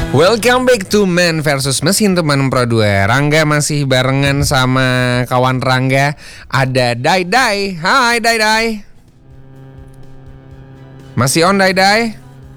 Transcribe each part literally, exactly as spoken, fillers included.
Welcome back to Man versus Mesin teman Pro dua. Rangga masih barengan sama kawan Rangga. Ada Dai Dai. Hai Dai Dai. Masih on Dai Dai?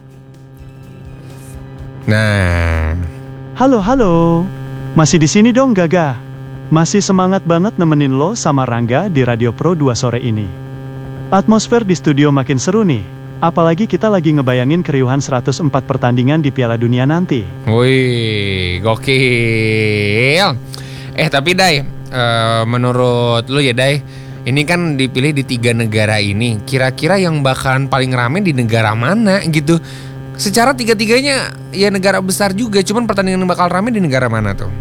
Nah. Halo halo. Masih di sini dong Gaga. Masih semangat banget nemenin lo sama Rangga di Radio Pro dua sore ini. Atmosfer di studio makin seru nih. Apalagi kita lagi ngebayangin keriuhan seratus empat pertandingan di Piala Dunia nanti. Wih, gokil. Eh tapi Dai, uh, menurut lu ya Dai, ini kan dipilih di tiga negara ini. Kira-kira yang bakalan paling rame di negara mana gitu? Secara tiga-tiganya ya negara besar juga, cuman pertandingan yang bakal rame di negara mana tuh?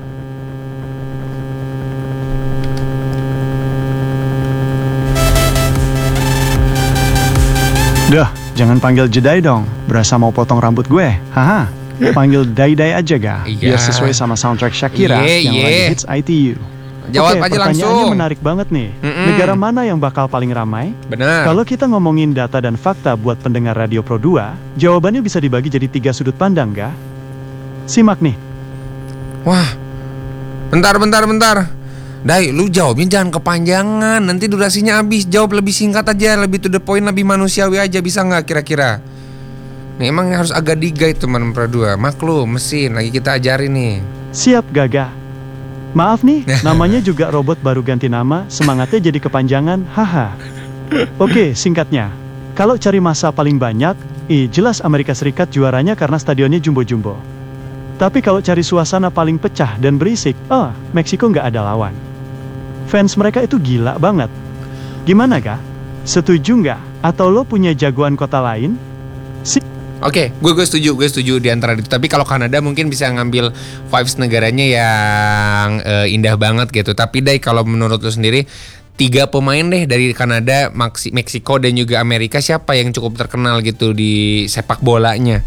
Dah, jangan panggil Jedai dong. Berasa mau potong rambut gue. Haha. Panggil Dai-Dai aja ga. Iya. Biar sesuai sama soundtrack Shakira Iya, yang iya. lagi hits I T U. Jawab Oke, aja pertanyaannya langsung. menarik banget nih. Mm-mm. Negara mana yang bakal paling ramai? Benar. Kalau kita ngomongin data dan fakta buat pendengar Radio Pro dua, jawabannya bisa dibagi jadi tiga sudut pandang ga? Simak nih. Wah, bentar, bentar, bentar. Dai, lu jawabnya jangan kepanjangan. Nanti durasinya habis. Jawab lebih singkat aja, lebih to the point, lebih manusiawi aja. Bisa nggak kira-kira? Nih emang harus agak digait teman Pro dua. Maklum, mesin lagi kita ajarin nih. Siap Gaga. Maaf nih, namanya juga robot baru ganti nama, semangatnya jadi kepanjangan, haha. Oke, singkatnya. Kalau cari massa paling banyak, ih jelas Amerika Serikat juaranya karena stadionnya jumbo-jumbo. Tapi kalau cari suasana paling pecah dan berisik, oh, Meksiko nggak ada lawan. Fans mereka itu gila banget. Gimana Kak? Setuju nggak? Atau lo punya jagoan kota lain? Si Oke, gue gue setuju, gue setuju di antara itu. Tapi kalau Kanada mungkin bisa ngambil vibes negaranya yang eh, indah banget gitu. Tapi Dai, kalau menurut lu sendiri, tiga pemain deh dari Kanada, Maksi- Meksiko dan juga Amerika, siapa yang cukup terkenal gitu di sepak bolanya?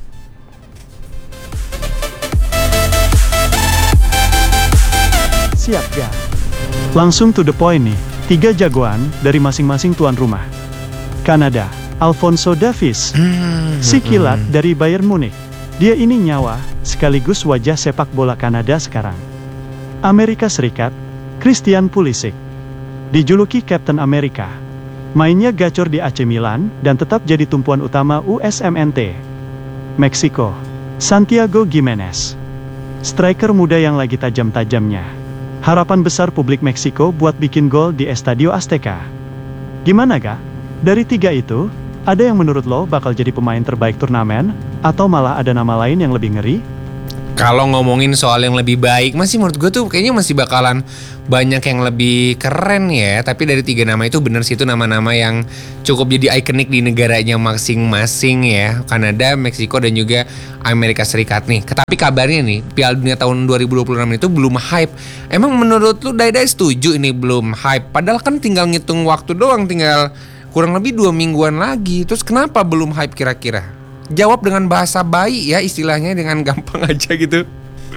Siap Kak. Langsung to the point nih. Tiga jagoan dari masing-masing tuan rumah. Kanada, Alphonso Davies. Si kilat dari Bayern Munich. Dia ini nyawa, sekaligus wajah sepak bola Kanada sekarang. Amerika Serikat, Christian Pulisic. Dijuluki Captain America. Mainnya gacor di A C Milan, dan tetap jadi tumpuan utama U S M N T. Meksiko, Santiago Gimenez. Striker muda yang lagi tajam-tajamnya. Harapan besar publik Meksiko buat bikin gol di Estadio Azteca. Gimana Kak? Dari tiga itu, ada yang menurut lo bakal jadi pemain terbaik turnamen? Atau malah ada nama lain yang lebih ngeri? Kalau ngomongin soal yang lebih baik, masih menurut gue tuh kayaknya masih bakalan banyak yang lebih keren ya. Tapi dari tiga nama itu bener sih, itu nama-nama yang cukup jadi ikonik di negaranya masing-masing ya. Kanada, Meksiko dan juga Amerika Serikat nih. Tapi kabarnya nih, Piala Dunia tahun dua ribu dua puluh enam itu belum hype. Emang menurut lu Dai-Dai setuju ini belum hype? Padahal kan tinggal ngitung waktu doang, tinggal kurang lebih dua mingguan lagi. Terus kenapa belum hype kira-kira? Jawab dengan bahasa bayi ya, istilahnya dengan gampang aja gitu.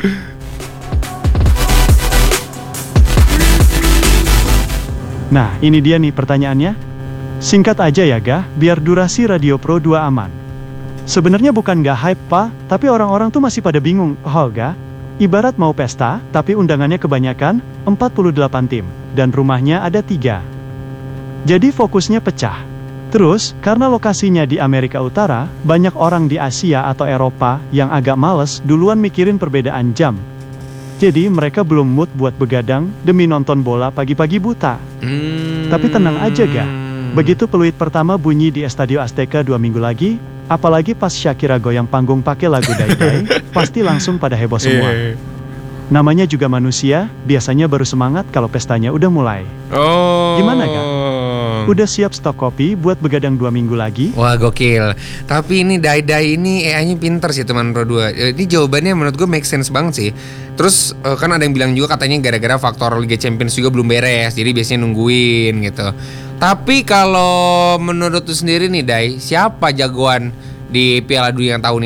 Nah, ini dia nih pertanyaannya. Singkat aja ya Ga, biar durasi Radio Pro dua aman. Sebenarnya bukan gak hype Pak, tapi orang-orang tuh masih pada bingung. Oh Ga, ibarat mau pesta, tapi undangannya kebanyakan, empat puluh delapan tim, dan rumahnya ada tiga. Jadi fokusnya pecah. Terus, karena lokasinya di Amerika Utara, banyak orang di Asia atau Eropa yang agak males duluan mikirin perbedaan jam. Jadi mereka belum mood buat begadang demi nonton bola pagi-pagi buta. Hmm. Tapi tenang aja Ga, begitu peluit pertama bunyi di Estadio Azteca dua minggu lagi, apalagi pas Shakira goyang panggung pakai lagu Dai-Dai, pasti langsung pada heboh semua. Namanya juga manusia, biasanya baru semangat kalau pestanya udah mulai. Oh. Gimana Ga? Udah siap stok kopi buat begadang dua minggu lagi? Wah gokil. Tapi ini Dai-Dai ini A I-nya pinter sih teman Pro dua. Ini jawabannya menurut gue make sense banget sih. Terus kan ada yang bilang juga katanya gara-gara faktor Liga Champions juga belum beres, jadi biasanya nungguin gitu. Tapi kalau menurut lu sendiri nih Dai, siapa jagoan di Piala Dunia tahun ini?